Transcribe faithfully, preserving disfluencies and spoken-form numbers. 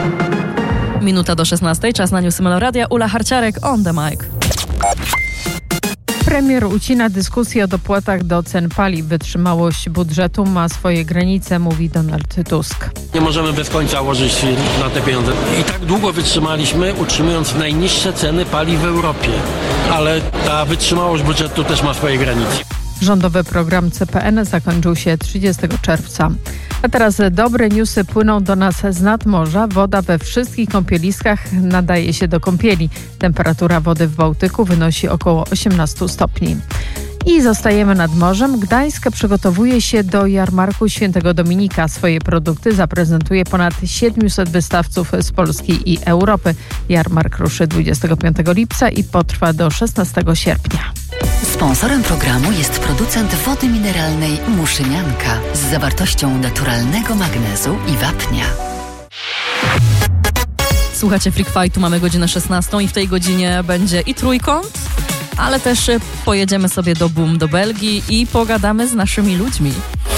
Minuta do szesnastej, czas na newsy Meloradia. Ula Harciarek on the mic. Premier ucina dyskusję o dopłatach do cen paliw. Wytrzymałość budżetu ma swoje granice, mówi Donald Tusk. Nie możemy bez końca łożyć na te pieniądze. I tak długo wytrzymaliśmy, utrzymując najniższe ceny paliw w Europie. Ale ta wytrzymałość budżetu też ma swoje granice. Rządowy program C P N zakończył się trzydziestego czerwca. A teraz dobre newsy płyną do nas z nadmorza. Woda we wszystkich kąpieliskach nadaje się do kąpieli. Temperatura wody w Bałtyku wynosi około osiemnaście stopni. I zostajemy nad morzem. Gdańsk przygotowuje się do jarmarku Świętego Dominika. Swoje produkty zaprezentuje ponad siedmiuset wystawców z Polski i Europy. Jarmark ruszy dwudziestego piątego lipca i potrwa do szesnastego sierpnia. Sponsorem programu jest producent wody mineralnej Muszynianka z zawartością naturalnego magnezu i wapnia. Słuchajcie Freak Fightu, mamy godzinę szesnastą i w tej godzinie będzie i trójkąt, ale też pojedziemy sobie do Boom, do Belgii i pogadamy z naszymi ludźmi.